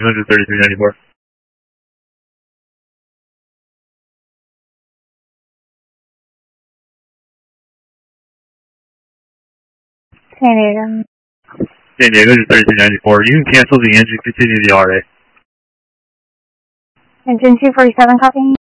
233.94. San Diego. San Diego, 3394. You can cancel the engine, continue the RA. Engine 247 copy.